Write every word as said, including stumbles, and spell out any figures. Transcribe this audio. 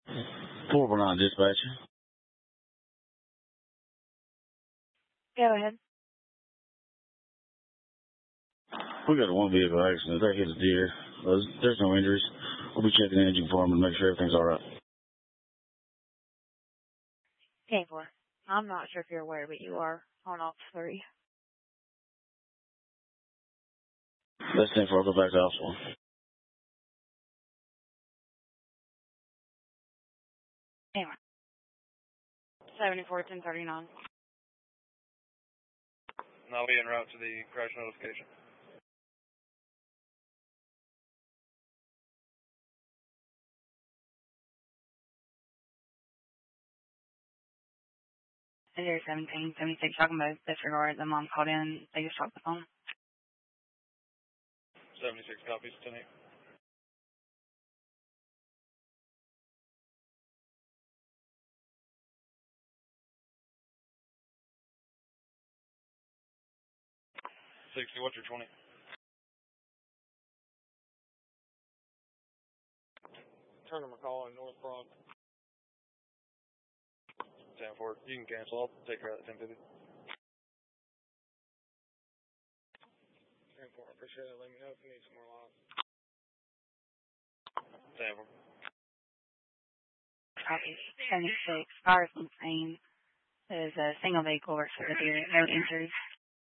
four one nine dispatch. Go ahead. We got a one vehicle accident. They hit a deer. There's, there's no injuries. We'll be checking the engine for them and make sure everything's all right. ten four. I'm not sure if you're aware, but you are on off three. That's ten four. I'll go back to off one. Anyway. seventy-four ten thirty-nine. And I'll be en route to the crash notification. zero seventeen seventy-six talking about disregard. The mom called in. They just dropped the phone. seventy-six copies, ten eight. sixty, what's your twenty? Turner McCall in North Bronx. ten four, you can cancel. I'll take care of that ten fifty. ten four, I appreciate it. Let me know if you need some more lines. ten four. Copy. seventy-six. Fire is insane. There's a single vehicle versus a deer. No injuries.